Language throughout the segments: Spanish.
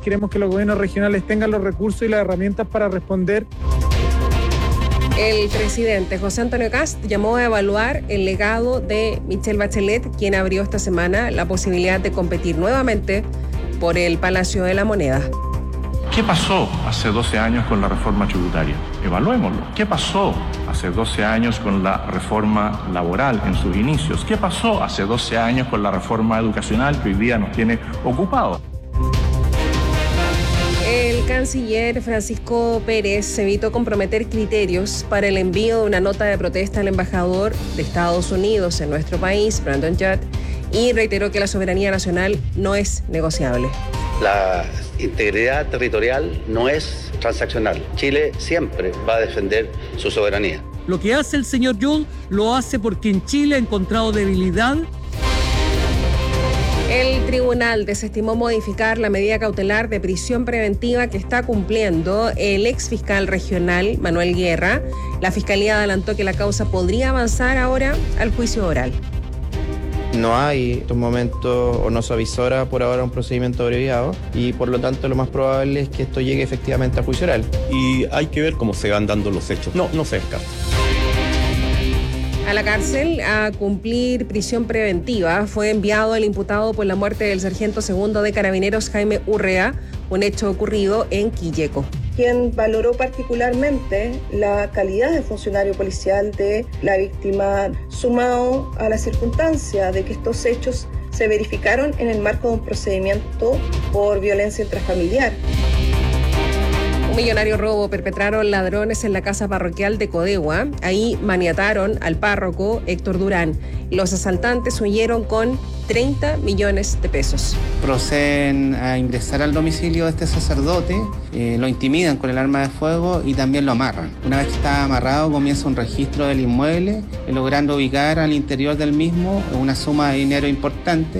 queremos que los gobiernos regionales tengan los recursos y las herramientas para responder. El presidente José Antonio Kast llamó a evaluar el legado de Michelle Bachelet, quien abrió esta semana la posibilidad de competir nuevamente por el Palacio de la Moneda. ¿Qué pasó hace 12 años con la reforma tributaria? Evaluémoslo. ¿Qué pasó hace 12 años con la reforma laboral en sus inicios? ¿Qué pasó hace 12 años con la reforma educacional que hoy día nos tiene ocupados? El canciller Francisco Pérez evitó comprometer criterios para el envío de una nota de protesta al embajador de Estados Unidos en nuestro país, Brandon Judd, y reiteró que la soberanía nacional no es negociable. La integridad territorial no es transaccional. Chile siempre va a defender su soberanía. Lo que hace el señor Judd lo hace porque en Chile ha encontrado debilidad. El tribunal desestimó modificar la medida cautelar de prisión preventiva que está cumpliendo el exfiscal regional Manuel Guerra. La fiscalía adelantó que la causa podría avanzar ahora al juicio oral. No hay en estos momentos o no se avisora por ahora un procedimiento abreviado y por lo tanto lo más probable es que esto llegue efectivamente a juicio oral. Y hay que ver cómo se van dando los hechos. No se descarta. A la cárcel a cumplir prisión preventiva fue enviado el imputado por la muerte del sargento segundo de Carabineros Jaime Urrea, un hecho ocurrido en Quilleco. Quien valoró particularmente la calidad de funcionario policial de la víctima, sumado a la circunstancia de que estos hechos se verificaron en el marco de un procedimiento por violencia intrafamiliar. Un millonario robo perpetraron ladrones en la casa parroquial de Codegua. Ahí maniataron al párroco Héctor Durán. Los asaltantes huyeron con 30 millones de pesos. Proceden a ingresar al domicilio de este sacerdote, lo intimidan con el arma de fuego y también lo amarran. Una vez que está amarrado, comienza un registro del inmueble, logrando ubicar al interior del mismo una suma de dinero importante.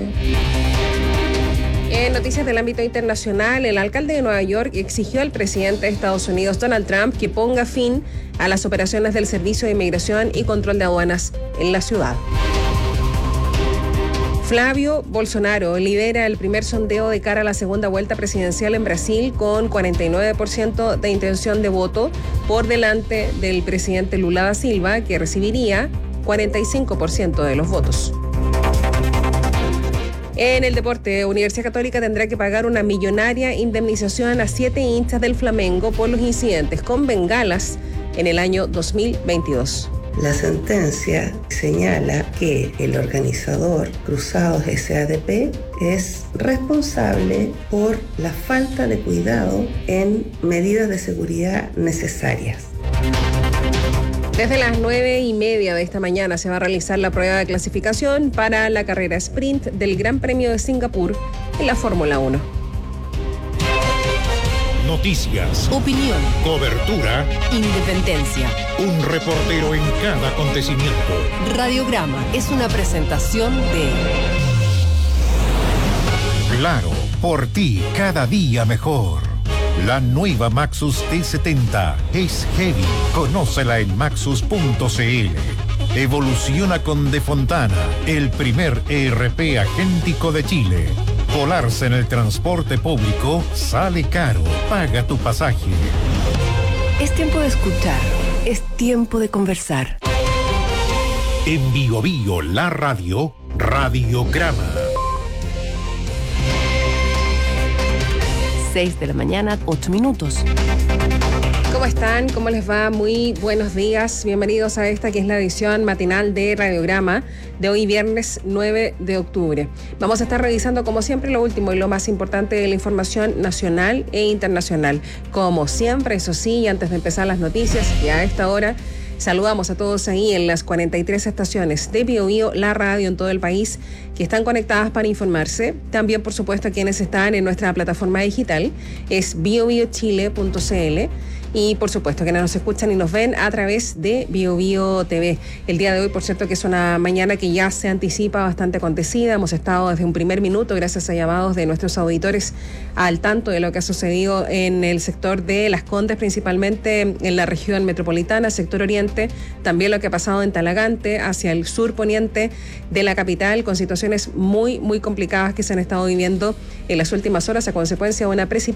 En noticias del ámbito internacional, el alcalde de Nueva York exigió al presidente de Estados Unidos, Donald Trump, que ponga fin a las operaciones del Servicio de Inmigración y Control de Aduanas en la ciudad. Flavio Bolsonaro lidera el primer sondeo de cara a la segunda vuelta presidencial en Brasil con 49% de intención de voto por delante del presidente Lula da Silva, que recibiría 45% de los votos. En el deporte, Universidad Católica tendrá que pagar una millonaria indemnización a 7 hinchas del Flamengo por los incidentes con bengalas en el año 2022. La sentencia señala que el organizador Cruzados SADP es responsable por la falta de cuidado en medidas de seguridad necesarias. Desde las 9:30 de esta mañana se va a realizar la prueba de clasificación para la carrera sprint del Gran Premio de Singapur en la Fórmula 1. Noticias, opinión, cobertura, independencia. Un reportero en cada acontecimiento. Radiograma es una presentación de Claro, por ti cada día mejor. La nueva Maxus T70 es heavy. Conócela en maxus.cl. Evoluciona con De Fontana, el primer ERP agéntico de Chile. Colarse en el transporte público sale caro. Paga tu pasaje. Es tiempo de escuchar. Es tiempo de conversar. En Bio Bio, la radio, Radiograma. 6 de la mañana, 8 minutos. ¿Cómo están? ¿Cómo les va? Muy buenos días. Bienvenidos a esta que es la edición matinal de Radiograma de hoy viernes 9 de octubre. Vamos a estar revisando como siempre lo último y lo más importante de la información nacional e internacional. Como siempre, eso sí, y antes de empezar las noticias, y a esta hora saludamos a todos ahí en las 43 estaciones de Bio Bio, la radio en todo el país, que están conectadas para informarse. También, por supuesto, a quienes están en nuestra plataforma digital, es biobiochile.cl. Y por supuesto que nos escuchan y nos ven a través de Bio Bio TV. El día de hoy, por cierto, que es una mañana que ya se anticipa bastante acontecida. Hemos estado desde un primer minuto, gracias a llamados de nuestros auditores, al tanto de lo que ha sucedido en el sector de Las Condes, principalmente en la región metropolitana, sector oriente, también lo que ha pasado en Talagante, hacia el sur poniente de la capital, con situaciones muy, muy complicadas que se han estado viviendo en las últimas horas a consecuencia de una precipitación